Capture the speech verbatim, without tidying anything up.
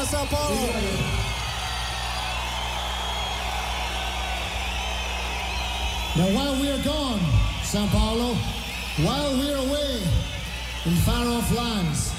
Sao Paulo. Now, while we are gone, Sao Paulo, while we are away in far-off lands,